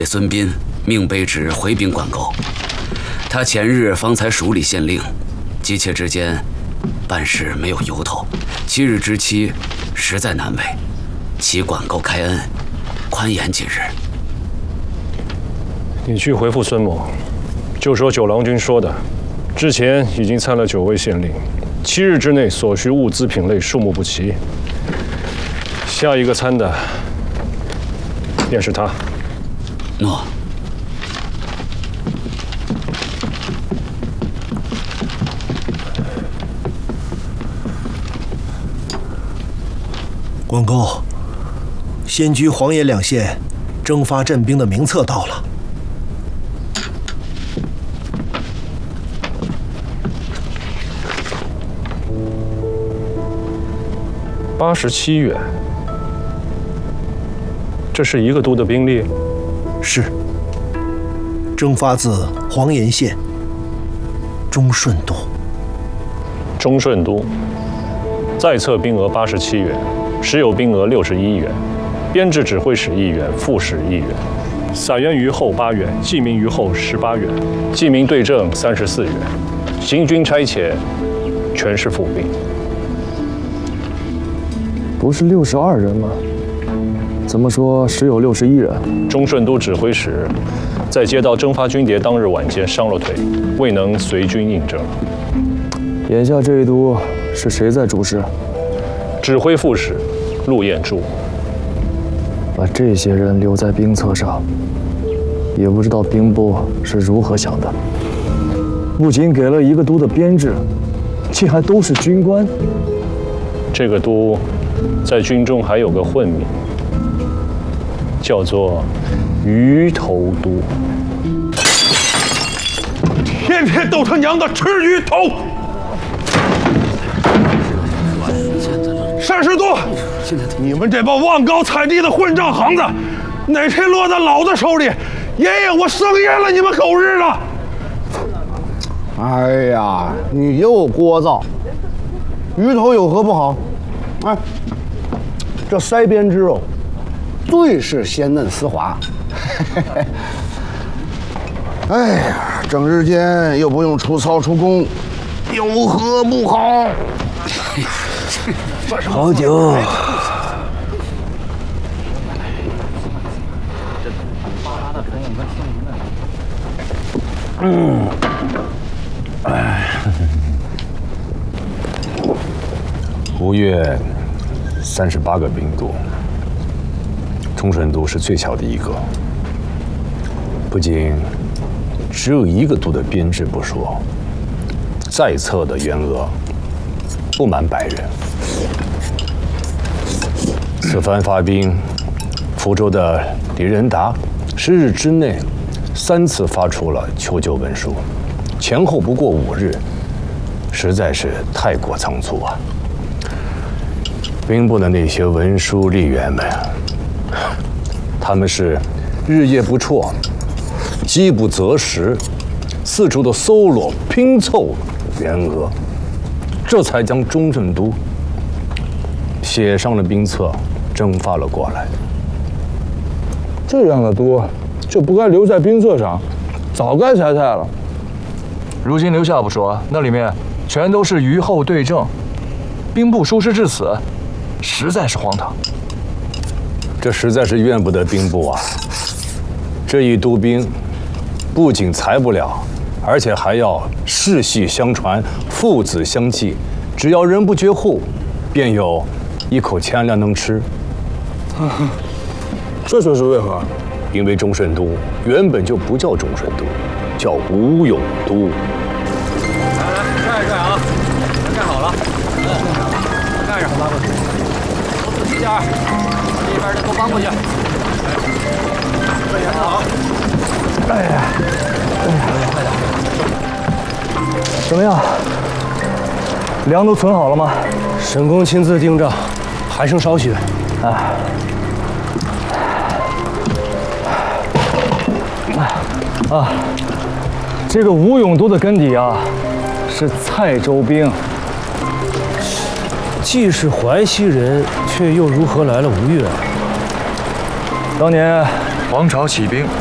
孙膑命卑职回兵管沟。他前日方才署理县令，急切之间，办事没有由头，7日之期实在难为，其管沟开恩，宽延几日。 你去回复孙某，就说九郎君说的，之前已经参了9位县令，7日之内所需物资品类数目不齐，下一个参的便是他。 诺。 关公，仙居、黄野2县征发镇兵的名册到了。 87员，这是一个都的兵力？ 是。征发自黄岩县忠顺都。 忠顺都，在册兵额87员，实有兵额61员，编制指挥使1员，副使1员，散员余后8员，记名余后18员，记名对正34员，行军差遣全是府兵。 不是62人吗？怎么说实有61人？ 忠顺都指挥使在接到征发军牒当日晚间伤了腿，未能随军应征。 眼下这一都是谁在主事？ 指挥副使陆彦柱。 把这些人留在兵册上，也不知道兵部是如何想的。不仅给了一个都的编制，竟还都是军官。 这个都在军中还有个混名，叫做鱼头都。 天天都他娘的吃鱼头！单师都，你们这帮望高踩低的混账行子，哪天落到老子手里，爷爷我生厌了你们狗日的！ 哎呀，你又聒噪，鱼头有何不好？哎，这腮边之肉，最是鲜嫩丝滑。哎呀，整日间又不用出操出工，有何不好？ 好酒。 吴越38个兵都，忠顺都是最小的一个。不仅只有一个都的编制不说，在册的员额不满100人。此番发兵，福州的李仁达10日之内3次发出了求救文书，前后不过5日，实在是太过仓促啊！兵部的那些文书吏员们，他们是日夜不辍，饥不择食，四处的搜罗拼凑员额，这才将忠顺都写上了兵册，征发了过来。 这样的都就不该留在兵册上，早该裁了。如今留下不说，那里面全都是虞后对证，兵部疏失至此，实在是荒唐。 这实在是怨不得兵部啊！这一都兵不仅裁不了，而且还要世系相传，父子相继，只要人不绝户，便有一口钱粮能吃。 这却是为何？ 因为忠顺都原本就不叫忠顺都，叫吴永都。 来，盖一盖啊！盖好了，盖上，拉过去。都仔细点，这边的都搬过去。快点啊！ 哎呀， 快点！ 怎么样？粮都存好了吗？ 沈公亲自订账，还剩少许。 哎。啊，这个吴永都的根底啊，是蔡州兵。 既是淮西人，却又如何来了吴越？ 当年黄巢起兵，